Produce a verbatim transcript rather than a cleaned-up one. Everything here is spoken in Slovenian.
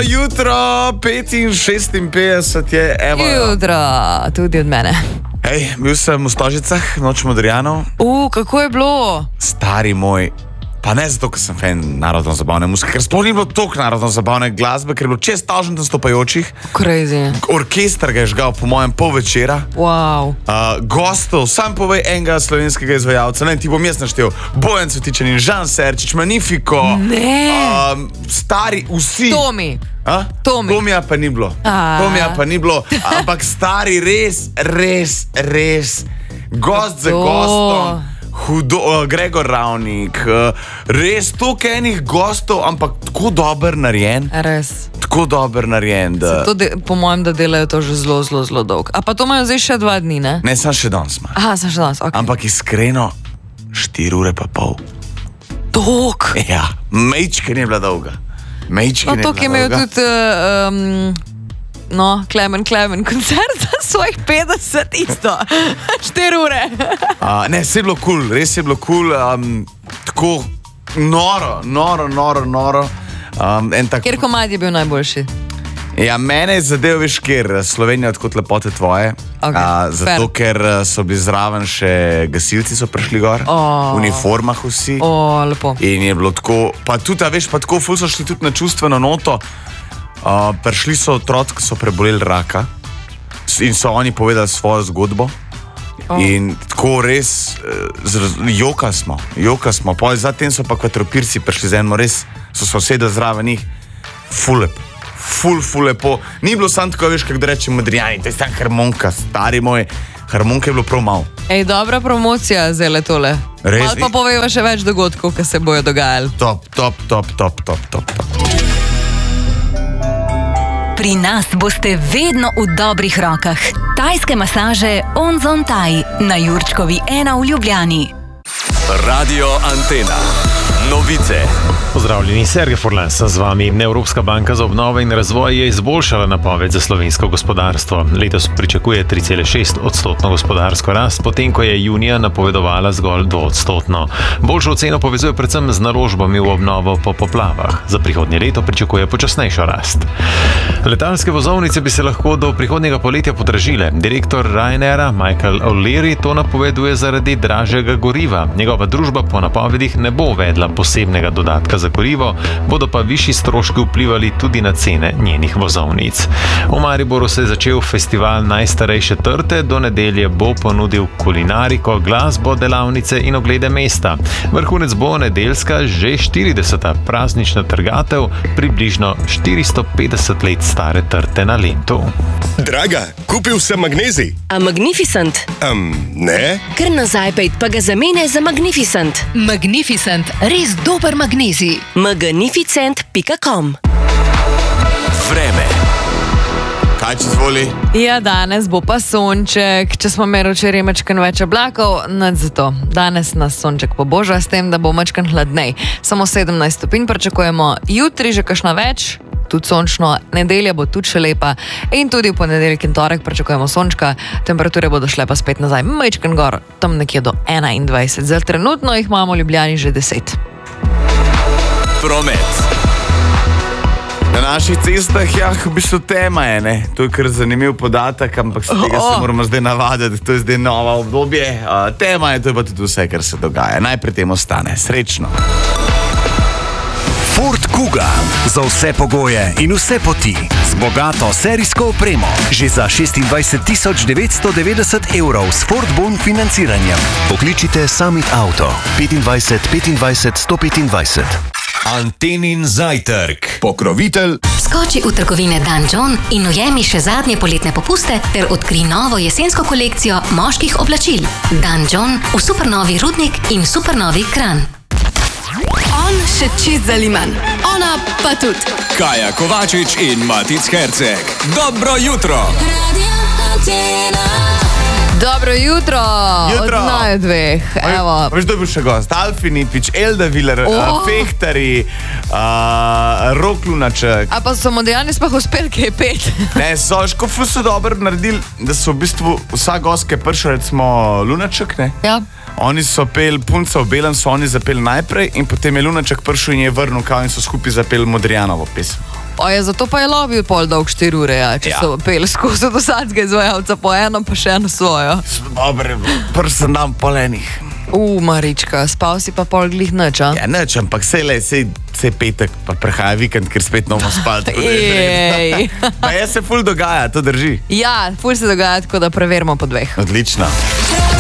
jutro, pet in šestinpetdeset je, evo. Jutro, tudi od mene. Hej, bil sem v Stožicah, Noč Modrijanov. U, kako je bilo? Stari moj, pa ne zato, ker sem fan narodno-zabavne muzike, ker sploh ni bilo toliko narodno-zabavne glasbe, ker je bilo čez tažen nastopajočih. Crazy. Orkester ga je žgal po mojem pol večera. Wow. Uh, gostov, sam povej enega slovenskega izvajalca, ne, ti bom jaz naštel. Bojan Cvetičanin, Žan Serčič, Magnifico. Ne. Um, stari vsi. Tomi. A? Tomi. Tomija pa ni bilo. A. Tomija pa ni bilo, ampak stari res, res, res. Gost za To. gostom. Hudo, uh, Gregor Ravnik, uh, res toliko enih gostov, ampak tako dober narejen. Res. Tako dober narejen, da... To de, po mojem, da delajo to že zelo, zelo, zelo dolgo. A pa to imajo zdaj še dva dni, ne? Ne, sem še danes ima. Aha, sem še danes, ok. Ampak iskreno, štiri ure pa pol. Tok. Ja, mejčke ni bila dolga. Mejčke No, ni tok je bila imel dolga. tudi, uh, um, no, Klemen, Klemen, koncert za svojih petdeset, isto. Štiri ure. Uh, ne, se je bilo kul, cool, res je bilo kul, cool, um, tako noro, noro, noro, noro. Um, tak... Kjer komad je bil najboljši? Ja, mene je zadev, veš, ker Slovenija odkot lepote tvoje. Okay, uh, zato, fair. ker so bili zraven še gasilci, so prišli gor, Oh. v uniformah vsi. O, lepo. In je bilo tako, pa tudi, a veš, pa tako ful so šli tudi na čustveno noto. Uh, prišli so otroci, ki so preboleli raka in so oni povedali svojo zgodbo. Oh. In tako res, uh, joka smo, joka smo. Zatem so pa kvadropirci prišli z enim, res so se usedeli zraven njih, ful lepo. Ful, ful lepo. Ni bilo samo tako, veš, kako reče Modrijani, to je samo harmonika, stari moj. Harmonike je bilo prav malo. Ej, dobra promocija zdaj tole. Res? Malo pa poveva še več dogodkov, ki se bojo dogajali. Top, top, top, top, top, top, top. Pri nas boste vedno v dobrih rokah. Tajske masaže Onzon Thai na Jurčkovi ena v Ljubljani. Radio Antena. Novice. Pozdravljeni, Sergej Furlan sem z vami. Evropska banka za obnovo in razvoj je izboljšala napoved za slovensko gospodarstvo. Letos pričakuje tri cele šest odstotno gospodarsko rast, potem ko je junija napovedovala zgolj dvoodstotno. Boljšo oceno povezuje predvsem z naložbami v obnovo po poplavah. Za prihodnje leto pričakuje počasnejšo rast. Letalske vozovnice bi se lahko do prihodnjega poletja podražile. Direktor Ryanaira Michael O'Leary to napoveduje zaradi dražjega goriva. Njegova družba po napovedih ne bo uvedla posebnega dodatka za gorivo, bodo pa višji stroški vplivali tudi na cene njenih vozovnic. V Mariboru se je začel festival najstarejše trte, do nedelje bo ponudil kulinariko, glasbo, delavnice in oglede mesta. Vrhunec bo nedeljska že štirideseta praznična trgatev približno štiristo petdeset let stare trte na Lentu. Draga, kupil sem magnezij. A Magnificent? Um, ne? Ker nazaj pejt pa ga zamene za Magnificent. Magnificent, res dober magnezij. magnificent pika com. Vreme. Kaj če zvoli? Ja, danes bo pa sonček. Če smo imeli včeraj mečken več oblakov, nad zato. Danes nas sonček poboža s tem, da bo mečken hladnej. Samo sedemnajst stopinj pričakujemo, jutri že kakšna več, tudi sončno, nedelja bo tudi še lepa in tudi v ponedeljek in torek pričakujemo sončka, temperature bodo šle pa spet nazaj, mečken gor, tam nekje do enaindvajset. Za trenutno jih imamo v Ljubljani že deset. Promet. Na naših cestah, ja, v bistvu tema je, ne? To je kar zanimiv podatek, ampak se tega se moramo zdaj navaditi, to je zdaj nova obdobje. Uh, tema je, to je pa tudi vse, kar se dogaja. Naj pri tem ostane. Srečno. Ford Kuga. Za vse pogoje in vse poti. Z bogato serijsko opremo. Že za šestindvajset tisoč devetsto devetdeset evrov s Ford Bon financiranjem. Pokličite Summit Auto. petindvajset petindvajset sto petindvajset. Antenin zajtrk. Pokrovitelj. Skoči v trgovine Dan John in ujemi še zadnje poletne popuste ter odkri novo jesensko kolekcijo moških oblačil. Dan John v supernovi Rudnik in supernovi Kranj. On še čist zaliman, ona pa tudi. Kaja Kovačič in Matic Herceg. Dobro jutro. Dobro jutro, Jutro. od naju dveh, evo. Veš, da je bil še gost? Alfi Nipič, Elda Viler, Oh. uh, Fehtari, uh, Rok Lunaček. A pa so Modrijani sploh uspeli kaj pet? Ne, so ško ful so dobro naredili, da so v bistvu vsa gost, ki je prišel, recimo Lunaček, ne? Ja. Oni so pel Punca v belem, so oni zapeli najprej in potem je Lunaček prišel in je vrnil kao in so skupaj zapeli Modrijanovo pesem. O, ja, zato pa je lobby pol dolg štiri ure, ja, če Ja. so pel skozi do vsakega izvajalca po eno, pa še eno svojo. Dobre, prst nam polenih. U, Marička, spal si pa pol glih nič, a? Ja, neč, ampak sej le, sej, sej petek, pa prehaja vikend, ker spet novo spal. tako da je že- Jej. Pa je se ful dogaja, to drži. Ja, ful se dogaja, tako da preverimo po dveh. Odlično.